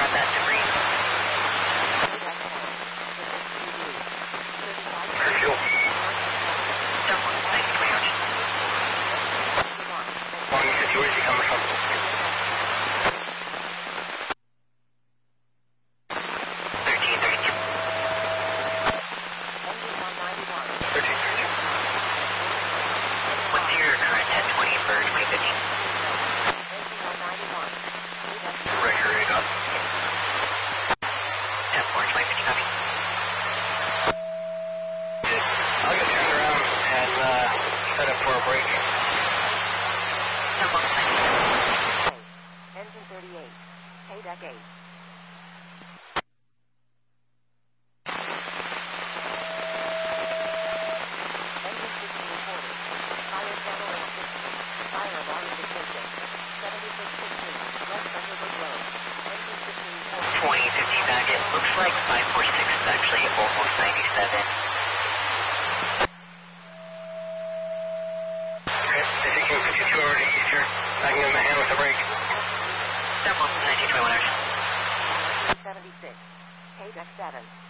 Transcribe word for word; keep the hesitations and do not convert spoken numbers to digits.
about that debris. Fuel. Someone ninety-three hundred. one fifty, where's he coming from? thirteen thirty-two. thirteen thirty-two. What's your current ten twenty for twenty fifteen? Regular A D O T. ten four, twenty fifteen, copy. I'll get turned around and uh, set up for a break. ten four, Engine thirty-eight. K deck eight. Engine system reported. Fire channel and system. Fire alarm indication. seventy-six sixteen. West Thunderbird Road. Engine system reported. twenty fifteen back. It looks like five four six is actually almost ninety-seven. Okay, fifty-two fifty-two already easier. I can give him a hand with the brake. ten four, nineteen twenty-one, seventy-six. K deck seven.